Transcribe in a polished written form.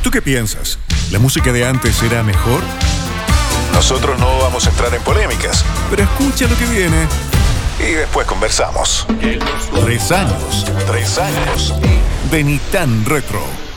¿Tú qué piensas? ¿La música de antes era mejor? Nosotros no vamos a entrar en polémicas, Pero escucha lo que viene. y después conversamos. 3 años 3 años. de Ni Tan Retro.